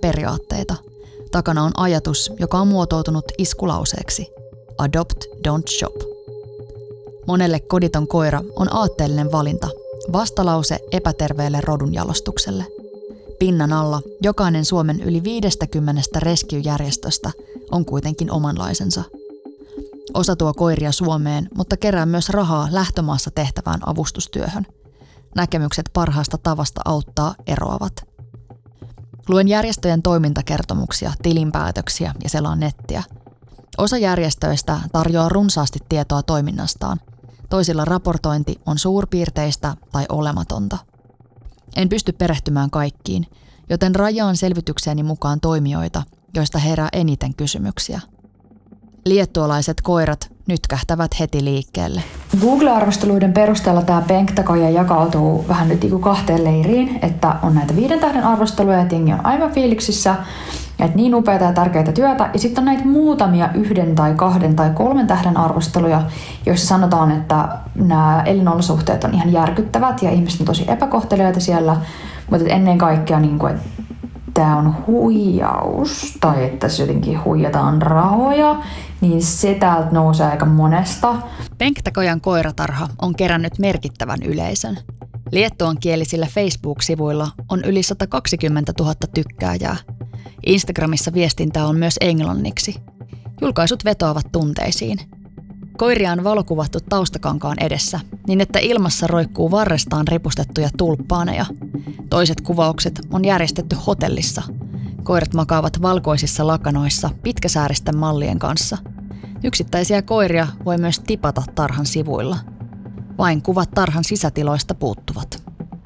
periaatteita. Takana on ajatus, joka on muotoutunut iskulauseeksi. Adopt, don't shop. Monelle koditon koira on aatteellinen valinta, vastalause epäterveelle rodunjalostukselle. Pinnan alla jokainen Suomen yli 50 rescue-järjestöstä on kuitenkin omanlaisensa. Osa tuo koiria Suomeen, mutta kerää myös rahaa lähtömaassa tehtävään avustustyöhön. Näkemykset parhaasta tavasta auttaa eroavat. Luen järjestöjen toimintakertomuksia, tilinpäätöksiä ja selaan nettiä. Osa järjestöistä tarjoaa runsaasti tietoa toiminnastaan. Toisilla raportointi on suurpiirteistä tai olematonta. En pysty perehtymään kaikkiin, joten rajaan selvitykseeni mukaan toimijoita, joista herää eniten kysymyksiä. Liettualaiset koirat nytkähtävät heti liikkeelle. Google-arvosteluiden perusteella tämä Penktakoja jakautuu vähän nyt kahteen leiriin, että on näitä 5 tähden arvosteluja ja jengi on aivan fiiliksissä, että niin upeata ja tärkeää työtä. Ja sitten on näitä muutamia 1 tai 2 tai 3 tähden arvosteluja, joissa sanotaan, että nämä elinolosuhteet on ihan järkyttävät ja ihmiset on tosi epäkohtelijoita siellä, mutta ennen kaikkea että tämä on huijaus tai että se jotenkin huijataan rahoja, niin se täältä nousee aika monesta. Penktakojan koiratarha on kerännyt merkittävän yleisön. Liettuankielisillä Facebook-sivuilla on yli 120 000 tykkääjää. Instagramissa viestintää on myös englanniksi. Julkaisut vetoavat tunteisiin. Koiria on valokuvattu taustakankaan edessä, niin että ilmassa roikkuu varrestaan ripustettuja tulppaaneja. Toiset kuvaukset on järjestetty hotellissa. Koirat makaavat valkoisissa lakanoissa pitkäsääristen mallien kanssa. Yksittäisiä koiria voi myös tipata tarhan sivuilla. Vain kuvat tarhan sisätiloista puuttuvat.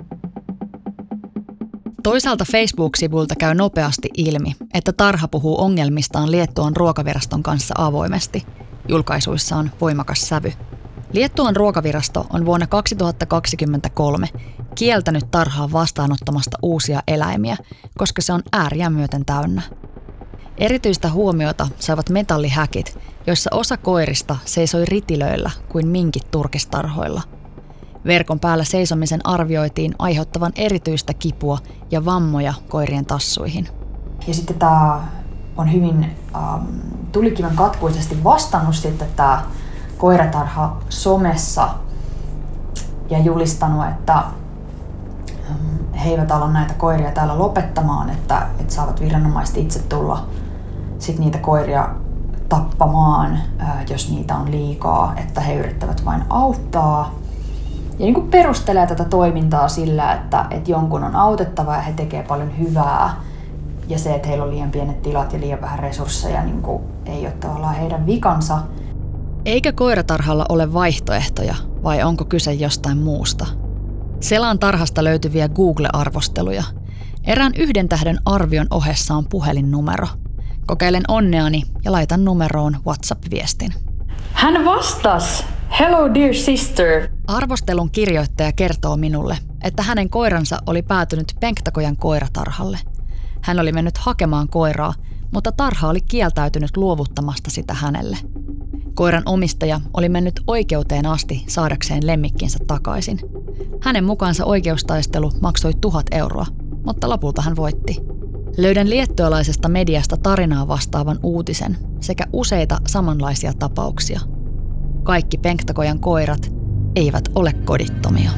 Toisaalta Facebook-sivuilta käy nopeasti ilmi, että tarha puhuu ongelmistaan Liettuan ruokaviraston kanssa avoimesti. Julkaisuissa on voimakas sävy. Liettuan ruokavirasto on vuonna 2023 kieltänyt tarhaa vastaanottamasta uusia eläimiä, koska se on ääriä myöten täynnä. Erityistä huomiota saivat metallihäkit, joissa osa koirista seisoi ritilöillä kuin minkit turkistarhoilla. Verkon päällä seisomisen arvioitiin aiheuttavan erityistä kipua ja vammoja koirien tassuihin. Ja sitten tämä on hyvin tulikiven katkuisesti vastannut sitten tämä koiratarha somessa ja julistanut, että he eivät ala näitä koiria täällä lopettamaan, että saavat viranomaiset itse tulla sit niitä koiria tappamaan, jos niitä on liikaa, että he yrittävät vain auttaa. Ja niin kuin perustelee tätä toimintaa sillä, että jonkun on autettava ja he tekee paljon hyvää. Ja se, että heillä on liian pienet tilat ja liian vähän resursseja, niin kuin ei ole tavallaan heidän vikansa. Eikä koiratarhalla ole vaihtoehtoja, vai onko kyse jostain muusta? Selaan tarhasta löytyviä Google-arvosteluja. Erään 1 tähden arvion ohessa on puhelinnumero. Kokeilen onneani ja laitan numeroon WhatsApp-viestin. Hän vastasi! Hello dear sister! Arvostelun kirjoittaja kertoo minulle, että hänen koiransa oli päätynyt Penktakojan koiratarhalle. Hän oli mennyt hakemaan koiraa, mutta tarha oli kieltäytynyt luovuttamasta sitä hänelle. Koiran omistaja oli mennyt oikeuteen asti saadakseen lemmikkinsä takaisin. Hänen mukaansa oikeustaistelu maksoi 1 000 euroa, mutta lopulta hän voitti. Löydän liettualaisesta mediasta tarinaa vastaavan uutisen sekä useita samanlaisia tapauksia. Kaikki Penktakojan koirat eivät ole kodittomia.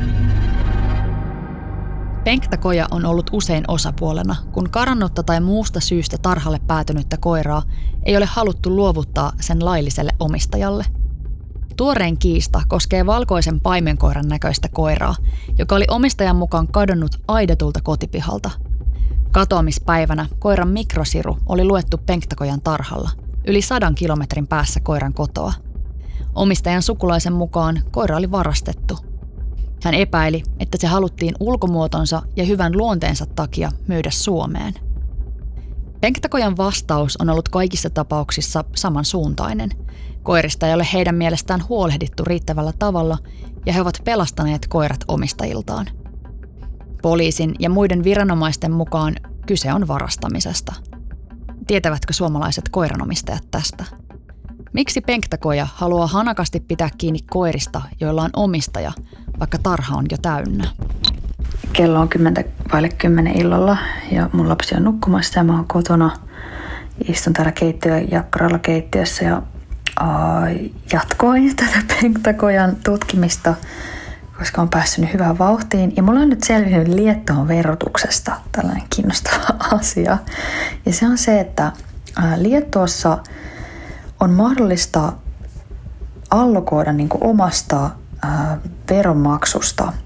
Penktakoja on ollut usein osapuolena, kun karannutta tai muusta syystä tarhalle päätynyttä koiraa ei ole haluttu luovuttaa sen lailliselle omistajalle. Tuorein kiista koskee valkoisen paimenkoiran näköistä koiraa, joka oli omistajan mukaan kadonnut aidatulta kotipihalta. Katoamispäivänä koiran mikrosiru oli luettu Penktakojan tarhalla, yli 100 kilometrin päässä koiran kotoa. Omistajan sukulaisen mukaan koira oli varastettu. Hän epäili, että se haluttiin ulkomuotonsa ja hyvän luonteensa takia myydä Suomeen. Penktakojan vastaus on ollut kaikissa tapauksissa samansuuntainen. Koirista ei ole heidän mielestään huolehdittu riittävällä tavalla ja he ovat pelastaneet koirat omistajiltaan. Poliisin ja muiden viranomaisten mukaan kyse on varastamisesta. Tietävätkö suomalaiset koiranomistajat tästä? Miksi Penktakoja haluaa hanakasti pitää kiinni koirista, joilla on omistaja, vaikka tarha on jo täynnä? Kello on vaille 10 illalla ja mun lapsi on nukkumassa ja mä oon kotona. Istun täällä jakkaralla keittiössä ja jatkoin tätä Pentakojan tutkimista, koska on päässyt hyvään vauhtiin. Ja mulla on nyt selvinnyt Liettuan verotuksesta tällainen kiinnostava asia. Ja se on se, että Liettuassa on mahdollista allokoida niin kuin omasta veronmaksusta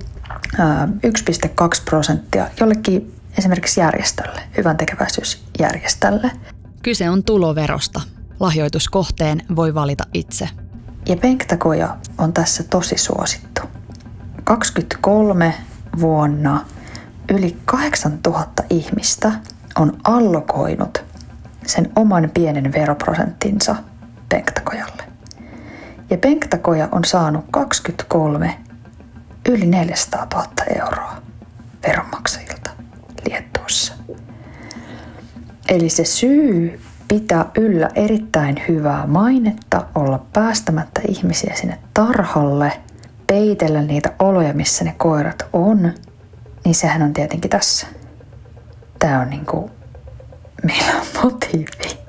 1,2% jollekin esimerkiksi järjestölle, hyvän tekeväisyysjärjestölle. Kyse on tuloverosta. Lahjoituskohteen voi valita itse. Ja Pentakoja on tässä tosi suosittu. 23 vuonna yli 8000 ihmistä on allokoinut sen oman pienen veroprosenttinsa Pentakojalle. Ja Pentakoja on saanut 23 yli 400 000 euroa veronmaksajilta Liettuassa. Eli se syy pitää yllä erittäin hyvää mainetta, olla päästämättä ihmisiä sinne tarhalle, peitellä niitä oloja, missä ne koirat on, niin sehän on tietenkin tässä. Tää on niinku, meillä on motiivi.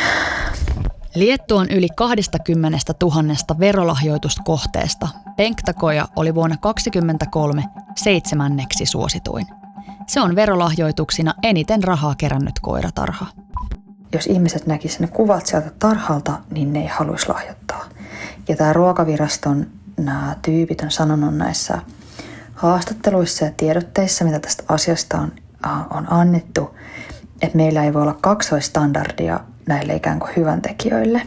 Liettuan yli 20 000 verolahjoituskohteesta Pentakoja oli vuonna 2023 7. suosituin. Se on verolahjoituksina eniten rahaa kerännyt koiratarha. Jos ihmiset näkisivät ne kuvat sieltä tarhalta, niin ne ei haluaisi lahjoittaa. Ja tämä Ruokaviraston nämä tyypit on sanonut näissä haastatteluissa ja tiedotteissa, mitä tästä asiasta on annettu, että meillä ei voi olla kaksoistandardia näille ikään kuin hyväntekijöille.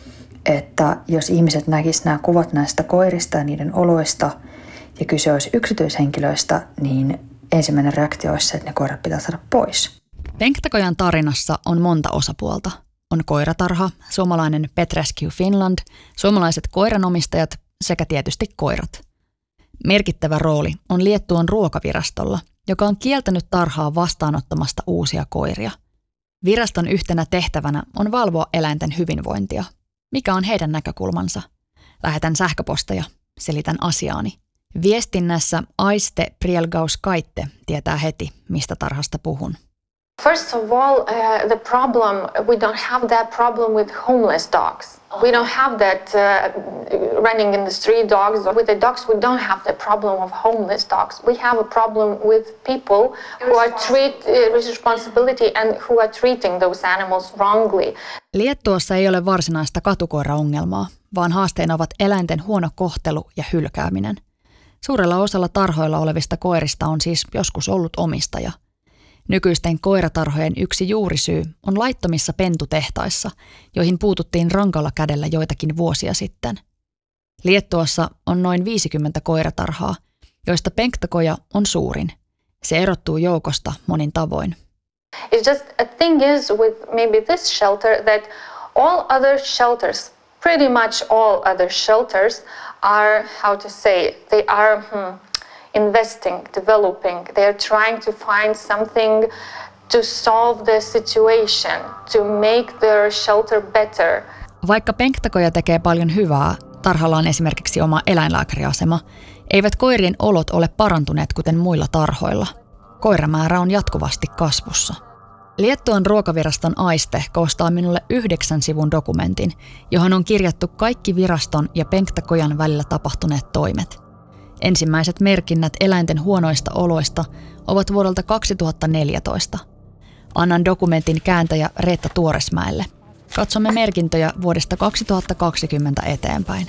Että jos ihmiset näkisivät nämä kuvat näistä koirista ja niiden oloista ja kyse olisi yksityishenkilöistä, niin ensimmäinen reaktio olisi se, että ne koirat pitää saada pois. Pentakojan tarinassa on monta osapuolta. On koiratarha, suomalainen Pet Rescue Finland, suomalaiset koiranomistajat sekä tietysti koirat. Merkittävä rooli on Liettuan ruokavirastolla, joka on kieltänyt tarhaa vastaanottamasta uusia koiria. Viraston yhtenä tehtävänä on valvoa eläinten hyvinvointia. Mikä on heidän näkökulmansa? Lähetän sähköposteja, selitän asiaani. Viestinnässä Aiste Prielgauskaitte tietää heti, mistä tarhasta puhun. First of all, the problem, we don't have that problem with homeless dogs. We don't have that running in the street dogs. With the dogs, we don't have the problem of homeless dogs. We have a problem with people who are responsibility and who are treating those animals wrongly. Liettuassa ei ole varsinaista katukoiraongelmaa, vaan haasteena ovat eläinten huono kohtelu ja hylkääminen. Suurella osalla tarhoilla olevista koirista on siis joskus ollut omistaja. Nykyisten koiratarhojen yksi juurisyy on laittomissa pentutehtaissa, joihin puututtiin rankalla kädellä joitakin vuosia sitten. Liettuassa on noin 50 koiratarhaa, joista Pentakoja on suurin. Se erottuu joukosta monin tavoin. It's just a thing is with maybe this shelter that all other shelters, pretty much all other shelters are, how to say, they are investing, developing. They are trying to find something to solve the situation, to make their shelter better. Vaikka Pentakoja tekee paljon hyvää, tarhalla on esimerkiksi oma eläinlääkäriasema, eivät koirien olot ole parantuneet kuten muilla tarhoilla. Koiramäärä on jatkuvasti kasvussa. Liettuan ruokaviraston Aiste koostaa minulle 9 sivun dokumentin, johon on kirjattu kaikki viraston ja Pentakojan välillä tapahtuneet toimet. Ensimmäiset merkinnät eläinten huonoista oloista ovat vuodelta 2014. Annan dokumentin kääntäjä Reetta Tuoresmäelle. Katsomme merkintöjä vuodesta 2020 eteenpäin.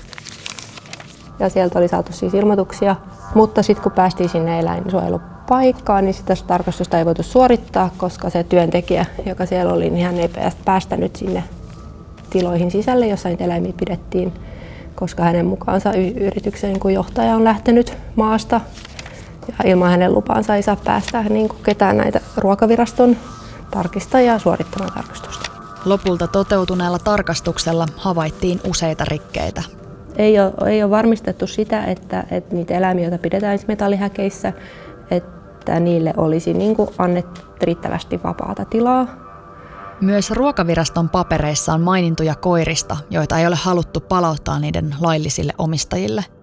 Ja sieltä oli saatu siis ilmoituksia, mutta sitten kun päästiin sinne eläinsuojelupaikkaan, niin sitä tarkastusta ei voitu suorittaa, koska se työntekijä, joka siellä oli, niin hän ei päästänyt sinne tiloihin sisälle, jossa niitä eläimiä pidettiin, koska hänen mukaansa yrityksen johtaja on lähtenyt maasta ja ilman hänen lupaansa ei saa päästä ketään näitä ruokaviraston tarkistajia suorittamaan tarkastusta. Lopulta toteutuneella tarkastuksella havaittiin useita rikkeitä. Ei ole varmistettu sitä, että niitä eläimiä, joita pidetään metallihäkeissä, että niille olisi annettu riittävästi vapaata tilaa. Myös ruokaviraston papereissa on mainintoja koirista, joita ei ole haluttu palauttaa niiden laillisille omistajille.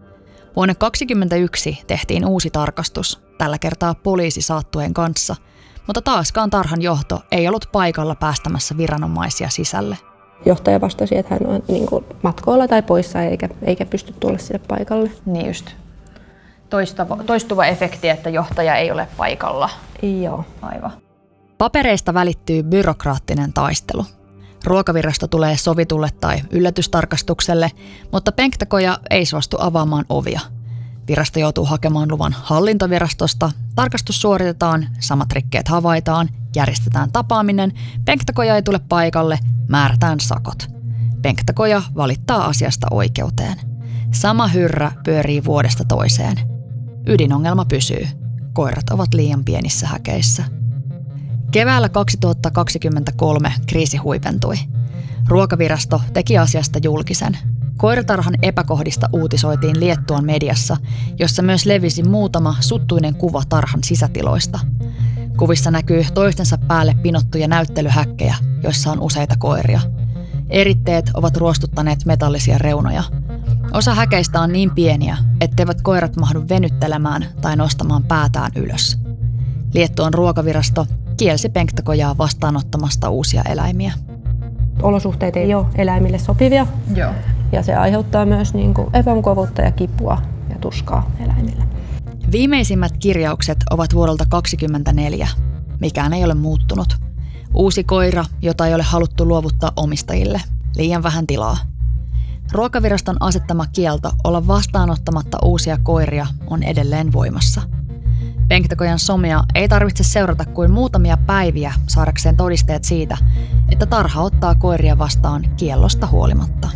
Vuonna 2021 tehtiin uusi tarkastus, tällä kertaa poliisisaattueen kanssa, mutta taaskaan tarhan johto ei ollut paikalla päästämässä viranomaisia sisälle. Johtaja vastasi, että hän on matkoilla tai poissa eikä pysty tulla sinne paikalle. Niin just. Toistuva efekti, että johtaja ei ole paikalla. Joo. Aivan. Papereista välittyy byrokraattinen taistelu. Ruokavirasto tulee sovitulle tai yllätystarkastukselle, mutta Penktakoja ei suostu avaamaan ovia. Virasto joutuu hakemaan luvan hallintovirastosta, tarkastus suoritetaan, samat rikkeet havaitaan, järjestetään tapaaminen, Penktakoja ei tule paikalle, määrätään sakot. Penktakoja valittaa asiasta oikeuteen. Sama hyrrä pyörii vuodesta toiseen. Ydinongelma pysyy. Koirat ovat liian pienissä häkeissä. Keväällä 2023 kriisi huipentui. Ruokavirasto teki asiasta julkisen. Koiratarhan epäkohdista uutisoitiin Liettuan mediassa, jossa myös levisi muutama suttuinen kuva tarhan sisätiloista. Kuvissa näkyy toistensa päälle pinottuja näyttelyhäkkejä, joissa on useita koiria. Eritteet ovat ruostuttaneet metallisia reunoja. Osa häkeistä on niin pieniä, etteivät koirat mahdu venyttelemään tai nostamaan päätään ylös. Liettuan ruokavirasto kielsi Penktakojaa vastaanottamasta uusia eläimiä. Olosuhteet ei ole eläimille sopivia. Joo. Ja se aiheuttaa myös epämukavuutta ja kipua ja tuskaa eläimille. Viimeisimmät kirjaukset ovat vuodelta 2024. Mikään ei ole muuttunut. Uusi koira, jota ei ole haluttu luovuttaa omistajille. Liian vähän tilaa. Ruokaviraston asettama kielto olla vastaanottamatta uusia koiria on edelleen voimassa. Penktakojan somea ei tarvitse seurata kuin muutamia päiviä saadakseen todisteet siitä, että tarha ottaa koiria vastaan kiellosta huolimatta.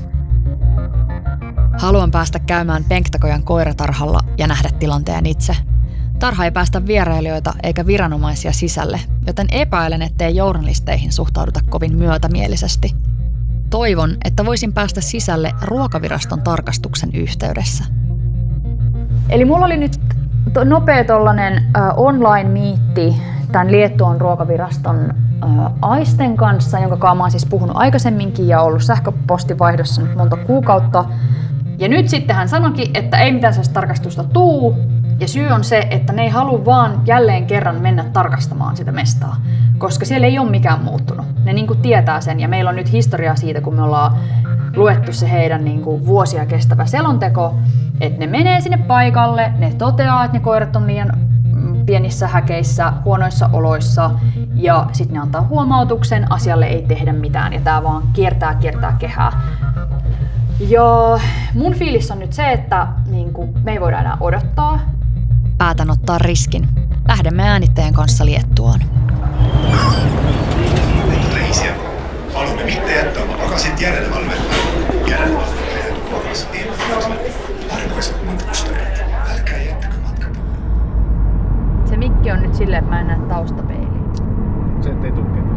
Haluan päästä käymään Penktakojan koiratarhalla ja nähdä tilanteen itse. Tarha ei päästä vierailijoita eikä viranomaisia sisälle, joten epäilen, ettei journalisteihin suhtauduta kovin myötämielisesti. Toivon, että voisin päästä sisälle Ruokaviraston tarkastuksen yhteydessä. Eli mulla oli nyt nopea tollanen online-miitti tämän Liettuan ruokaviraston Aisten kanssa, jonka kanssa mä oon siis puhunut aikaisemminkin ja ollut sähköpostivaihdossa nyt monta kuukautta. Ja nyt sitten hän sanoikin, että ei mitään sellaista tarkastusta tuu. Ja syy on se, että ne ei halua vaan jälleen kerran mennä tarkastamaan sitä mestaa, koska siellä ei ole mikään muuttunut. Ne tietää sen ja meillä on nyt historiaa siitä, kun me ollaan luettu se heidän vuosia kestävä selonteko, että ne menee sinne paikalle, ne toteaa, että ne koirat on liian pienissä häkeissä, huonoissa oloissa ja sitten ne antaa huomautuksen, asialle ei tehdä mitään ja tää vaan kiertää kehää. Ja mun fiilis on nyt se, että me ei voida enää odottaa. Päätän ottaa riskin. Lähdemme äänittäjän kanssa Liettuaan. Leisiä. Haluamme mitte jättää oma pakasit järjelmälle. Järjelmälle pakas infosille. Arvoisat matkustajat, älkää jättäkö matkapuolella. Se mikki on nyt silleen, että mä en näe taustapeiliä. Se ettei tuu ketään.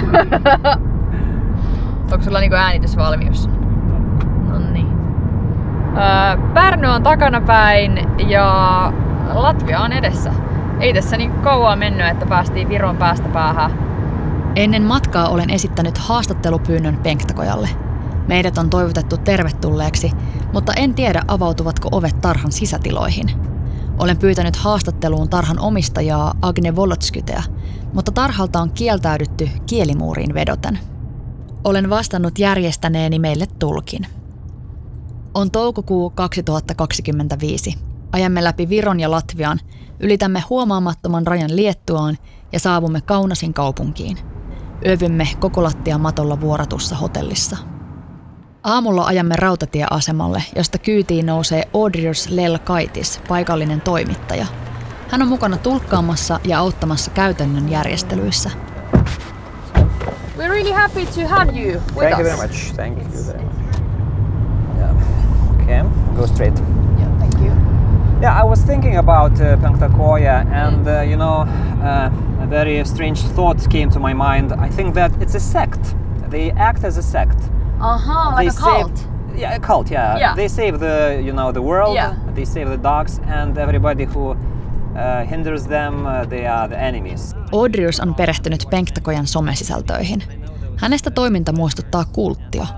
Onko sulla äänitysvalmius? Noniin. Pärnu on takanapäin ja Latvia on edessä. Ei tässä niin kauan mennyt, että päästiin Viron päästä päähän. Ennen matkaa olen esittänyt haastattelupyynnön Penktakojalle. Meidät on toivotettu tervetulleeksi, mutta en tiedä avautuvatko ovet tarhan sisätiloihin. Olen pyytänyt haastatteluun tarhan omistajaa Agne Volotskyteä, mutta tarhalta on kieltäydytty kielimuuriin vedoten. Olen vastannut järjestäneeni meille tulkin. On toukokuu 2025. Ajamme läpi Viron ja Latvian, ylitämme huomaamattoman rajan Liettuaan ja saavumme Kaunasin kaupunkiin. Yövymme koko lattian matolla vuoratussa hotellissa. Aamulla ajamme rautatieasemalle, josta kyytiin nousee Audrius Lelkaitis, paikallinen toimittaja. Hän on mukana tulkkaamassa ja auttamassa käytännön järjestelyissä. We're really happy to have you with us. Thank you very much. Thank you very much. Yeah. Okay, go straight. Yeah, thank you. Yeah, I was thinking about Penktakoja and a very strange thought came to my mind. I think that it's a sect. They act as a sect. Like a cult. A cult, yeah. They save the world, Yeah. they save the dogs and everybody who hinders them, they are the enemies. Audrius on perehtynyt Penktakojan somesisältöihin. Hänestä toiminta muistuttaa kulttia.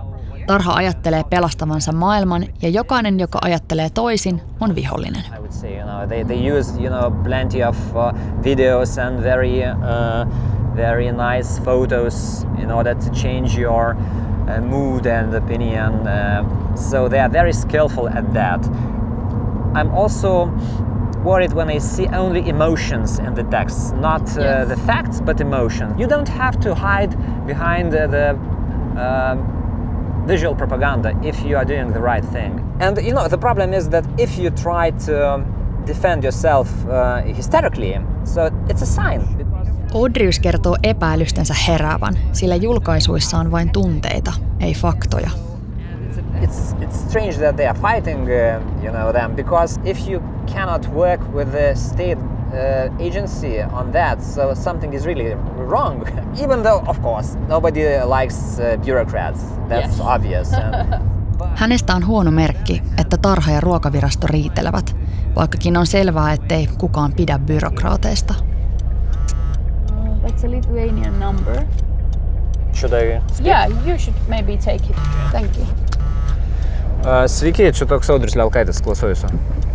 Tarha ajattelee pelastavansa maailman ja jokainen, joka ajattelee toisin, on vihollinen. I would say, they use, plenty of videos and very nice photos in order to change your mood and opinion. So they are very skillful at that. I'm also worried when I see only emotions in the text, not the facts, but emotions. You don't have to hide behind the visual propaganda if you are doing the right thing. And the problem is that if you try to defend yourself hysterically, so it's a sign. Odrius kertoo epäilystensä heräävän, sillä julkaisuissa on vain tunteita, ei faktoja. It's strange that they are fighting, them, because if you cannot work with the state agency on that, so something is really wrong. Even though, of course, nobody likes bureaucrats. That's obvious. Hänestä on huono merkki, että Tarha ja Ruokavirasto riitelevät, vaikkakin on selvää, ettei kukaan pidä byrokraateista. That's a Lithuanian number. Should I? Yeah, you should maybe take it. Thank you. Sveiki, čia toks Audrius Liaukaitis, klausau jūsų.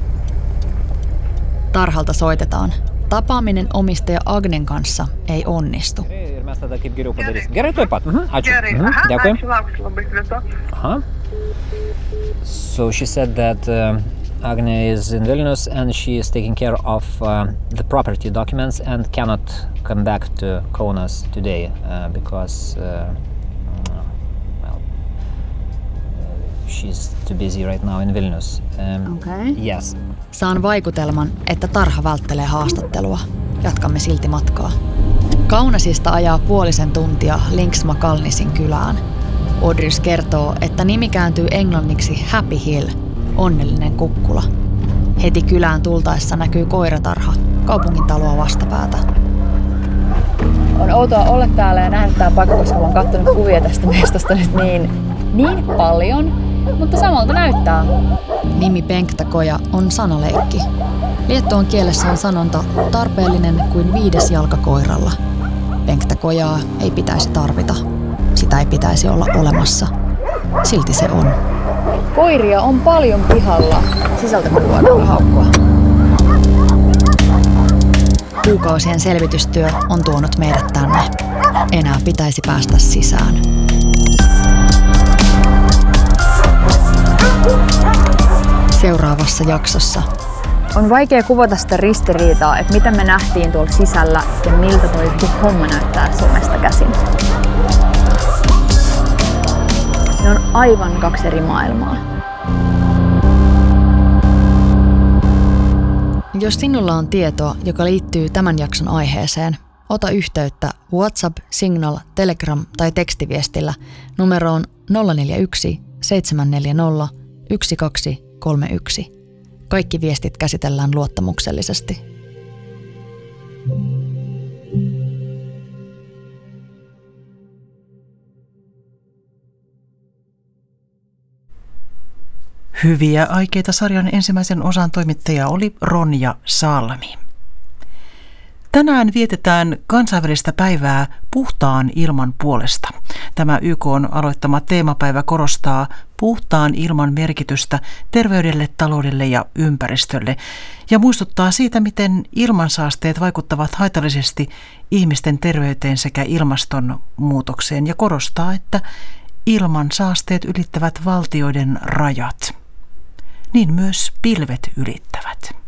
Tarhalta soitetaan. Tapaaminen omistaja Agnen kanssa ei onnistu. Ir mes tada kaip geriau padarysim. Gerai, tuoj pat. Ačiū. Dėkui. Aha. So she said that Agne is in Vilnius and she is taking care of the property documents and cannot come back to Kaunas today because she's too busy right now in Vilnius. Okay. Yes. Saan vaikutelman, että Tarha välttelee haastattelua. Jatkamme silti matkaa. Kaunasista ajaa puolisen tuntia Linksma-Kalnisin kylään. Odrius kertoo, että nimi kääntyy englanniksi Happy Hill, onnellinen kukkula. Heti kylään tultaessa näkyy koiratarha, kaupungin taloa vastapäätä. On outoa olla täällä ja nähdä tämä paikka, koska mä oon katsonut kuvia tästä mestasta nyt niin paljon, mutta samalta näyttää. Nimi Penktakoja on sanaleikki. Liettuan kielessä on sanonta tarpeellinen kuin 5. jalka koiralla. Penktakojaa ei pitäisi tarvita. Sitä ei pitäisi olla olemassa. Silti se on. Koiria on paljon pihalla. Sisältä me voidaan haukkua. Kuukausien selvitystyö on tuonut meidät tänne. Enää pitäisi päästä sisään. Seuraavassa jaksossa. On vaikea kuvata sitä ristiriitaa, että mitä me nähtiin tuolla sisällä ja miltä toi homma näyttää somesta käsin. Ne on aivan 2 eri maailmaa. Jos sinulla on tietoa, joka liittyy tämän jakson aiheeseen, ota yhteyttä WhatsApp, Signal, Telegram tai tekstiviestillä numeroon 041 740 1231. Kaikki viestit käsitellään luottamuksellisesti. Hyviä aikeita sarjan ensimmäisen osan toimittaja oli Ronja Salmi. Tänään vietetään kansainvälistä päivää puhtaan ilman puolesta. Tämä YK:n aloittama teemapäivä korostaa puhtaan ilman merkitystä terveydelle, taloudelle ja ympäristölle ja muistuttaa siitä, miten ilmansaasteet vaikuttavat haitallisesti ihmisten terveyteen sekä ilmastonmuutokseen ja korostaa, että ilmansaasteet ylittävät valtioiden rajat. Niin myös pilvet ylittävät.